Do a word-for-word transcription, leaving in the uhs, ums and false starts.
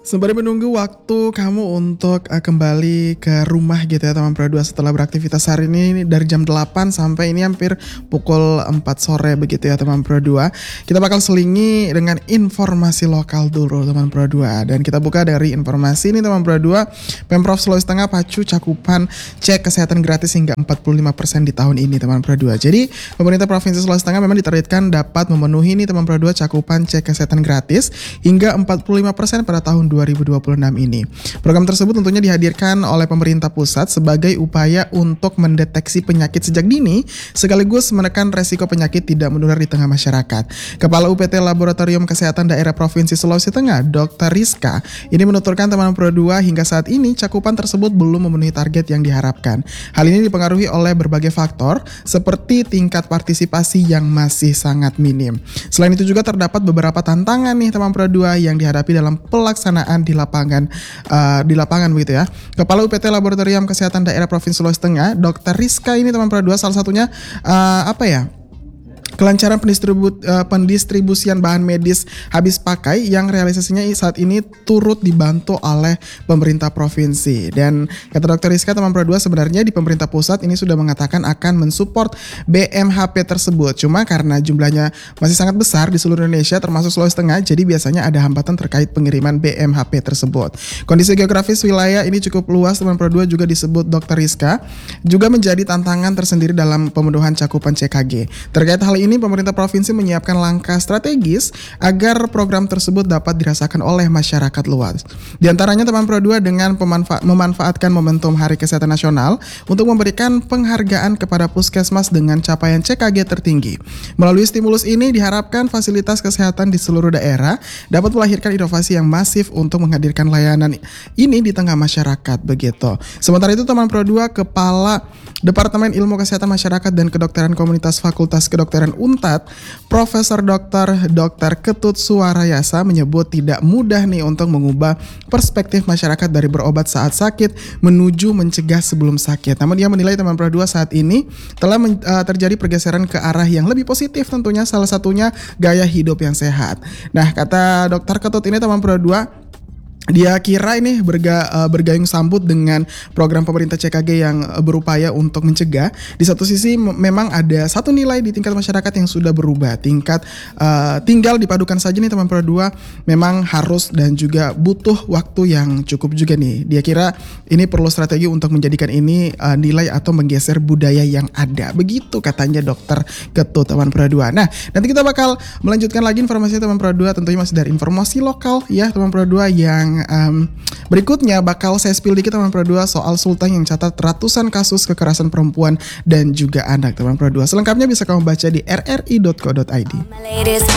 Sembari menunggu waktu kamu untuk uh, kembali ke rumah gitu ya teman Pro dua setelah beraktivitas hari ini dari jam delapan sampai ini hampir pukul empat sore begitu ya teman Pro dua. Kita bakal selingi dengan informasi lokal dulu teman Pro dua, dan kita buka dari informasi ini teman Pro dua. Pemprov Sulawesi Tengah pacu cakupan cek kesehatan gratis hingga empat puluh lima persen di tahun ini teman Pro dua. Jadi pemerintah Provinsi Sulawesi Tengah memang ditargetkan dapat memenuhi ini teman Pro dua cakupan cek kesehatan gratis hingga empat puluh lima persen pada tahun dua ribu dua puluh enam ini. Program tersebut tentunya dihadirkan oleh pemerintah pusat sebagai upaya untuk mendeteksi penyakit sejak dini sekaligus menekan resiko penyakit tidak menular di tengah masyarakat. Kepala U P T Laboratorium Kesehatan Daerah Provinsi Sulawesi Tengah, dokter Rizka, ini menuturkan teman Pro dua hingga saat ini cakupan tersebut belum memenuhi target yang diharapkan. Hal ini dipengaruhi oleh berbagai faktor seperti tingkat partisipasi yang masih sangat minim. Selain itu juga terdapat beberapa tantangan nih teman Pro dua yang dihadapi dalam pelaksanaan di lapangan uh, di lapangan begitu ya. Kepala U P T Laboratorium Kesehatan Daerah Provinsi Sulawesi Tengah, dokter Rizka ini teman Pro dua salah satunya uh, apa ya? Kelancaran pendistribu, uh, pendistribusian bahan medis habis pakai yang realisasinya saat ini turut dibantu oleh pemerintah provinsi. Dan kata dokter Rizka teman Pro dua, sebenarnya di pemerintah pusat ini sudah mengatakan akan mensupport B M H P tersebut. Cuma karena jumlahnya masih sangat besar di seluruh Indonesia termasuk Sulawesi Tengah, jadi biasanya ada hambatan terkait pengiriman B M H P tersebut. Kondisi geografis wilayah ini cukup luas teman Pro dua juga disebut dokter Rizka, juga menjadi tantangan tersendiri dalam pemenuhan cakupan C K G. Terkait hal ini Ini pemerintah provinsi menyiapkan langkah strategis agar program tersebut dapat dirasakan oleh masyarakat luas. Di antaranya teman Pro dua dengan pemanfa- memanfaatkan momentum Hari Kesehatan Nasional untuk memberikan penghargaan kepada puskesmas dengan capaian C K G tertinggi. Melalui stimulus ini diharapkan fasilitas kesehatan di seluruh daerah dapat melahirkan inovasi yang masif untuk menghadirkan layanan ini di tengah masyarakat begitu. Sementara itu teman Pro dua, Kepala Departemen Ilmu Kesehatan Masyarakat dan Kedokteran Komunitas Fakultas Kedokteran Unpad, Profesor Doktor Dokter Ketut Suarayasa menyebut tidak mudah nih untuk mengubah perspektif masyarakat dari berobat saat sakit menuju mencegah sebelum sakit. Namun dia menilai teman Pro dua saat ini telah men, uh, terjadi pergeseran ke arah yang lebih positif, tentunya salah satunya gaya hidup yang sehat. Nah, kata Dokter Ketut ini teman Pro dua, dia kira ini berga, uh, bergayung sambut dengan program pemerintah C K G yang uh, berupaya untuk mencegah. Di satu sisi m- memang ada satu nilai di tingkat masyarakat yang sudah berubah. Tingkat uh, tinggal dipadukan saja nih teman Pro dua memang harus dan juga butuh waktu yang cukup juga nih. Dia kira ini perlu strategi untuk menjadikan ini uh, nilai atau menggeser budaya yang ada. Begitu katanya dokter Ketut teman Pro dua. Nah, nanti kita bakal melanjutkan lagi informasi teman Pro dua, tentunya masih dari informasi lokal ya teman Pro dua yang Um, berikutnya bakal saya spill dikit teman Pro dua soal Sulteng yang catat ratusan kasus kekerasan perempuan dan juga anak teman Pro dua. Selengkapnya bisa kamu baca di r r i dot co dot i d.